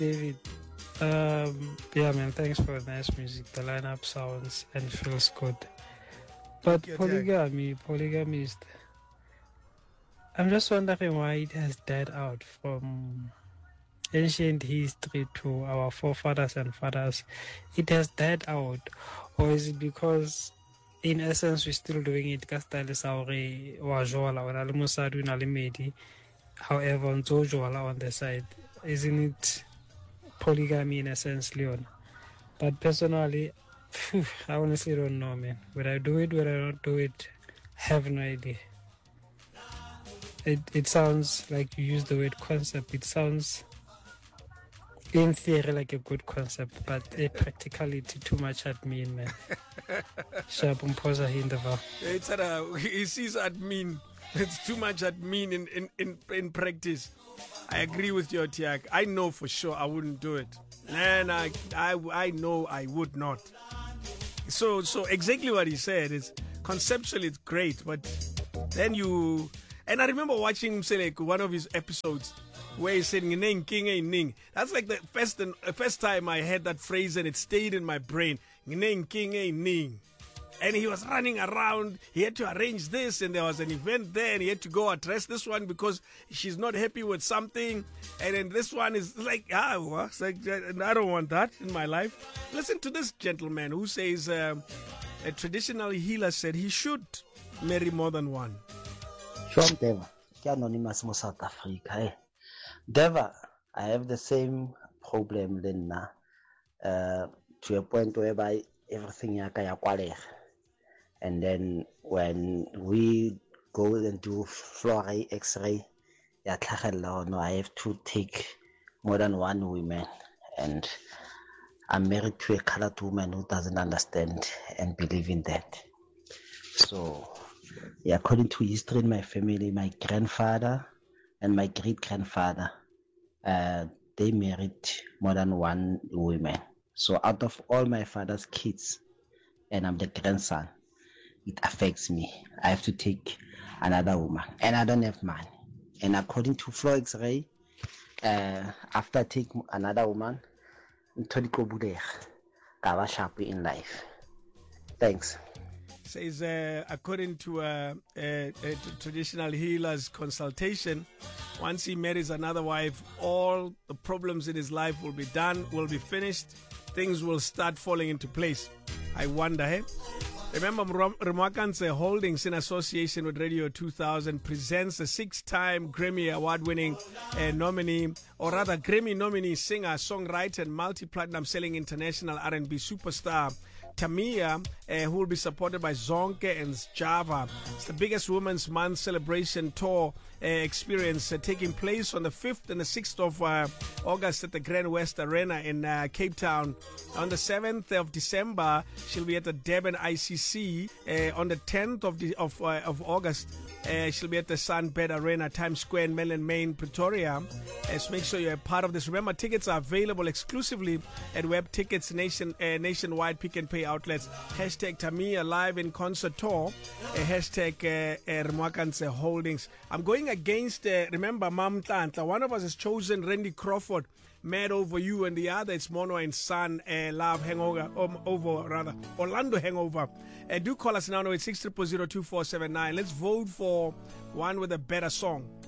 David. Yeah, man, thanks for the nice music. The lineup sounds and feels good. But polygamy is... I'm just wondering why it has died out from ancient history to our forefathers and fathers. It has died out. Or is it because, in essence, we're still doing it? However, on the side, isn't it polygamy in a sense, Leon? But personally, I honestly don't know, man. Would I do it? Would I not do it? Have no idea. It sounds like you use the word concept. It sounds, in theory, like a good concept, but in practicality, too much admin, man. Sharp and posa hinderva. He sees admin. It's too much admin in practice. I agree with you, Tiak. I know for sure I wouldn't do it. And I know I would not. So exactly what he said is conceptually it's great, but then you... And I remember watching him say like one of his episodes where he said "Ning king ning." That's like the first time I heard that phrase and it stayed in my brain. "Ning king ning." And he was running around. He had to arrange this, and there was an event there, and he had to go address this one because she's not happy with something. And then this one is like, it's like, I don't want that in my life. Listen to this gentleman who says a traditional healer said he should marry more than one. From Deva, anonymous mo South Africa. Deva, I have the same problem then now, to a point whereby everything yaka ya kwalege. And then when we go and do fluoride X-ray, I have to take more than one woman. And I'm married to a colored woman who doesn't understand and believe in that. So, yeah, according to history in my family, my grandfather and my great-grandfather, they married more than one woman. So out of all my father's kids, and I'm the grandson, it affects me. I have to take another woman, and I don't have money. And according to floor X-ray, after I take another woman, I'm sharp in life. Thanks. Says according to traditional healers consultation, once he marries another wife, all the problems in his life will be done, will be finished. Things will start falling into place. I wonder, hey? Remember, Ramakanse Holdings, in association with Radio 2000, presents a 6-time Grammy Award-winning nominee, or rather Grammy nominee, singer, songwriter, and multi-platinum selling international R&B superstar, Tamia, who will be supported by Zonke and Java. It's the biggest Women's Month celebration tour experience taking place on the 5th and the 6th of August at the Grand West Arena in Cape Town. On the 7th of December, she'll be at the Durban ICC. On the 10th of August, she'll be at the Sunbed Arena, Times Square in Mainland Main, Pretoria. So make sure you're a part of this. Remember, tickets are available exclusively at Web Tickets nationwide Pick and Pay outlets. Hashtag Tamia Live in Concert Tour. Hashtag Ramakanse Holdings. I'm going against, remember, Mam Tlantla. One of us has chosen Randy Crawford, Mad Over You, and the other it's Mono and Son, Love Hangover, Orlando Hangover. Do call us now, 0600 2479. Let's vote for one with a better song.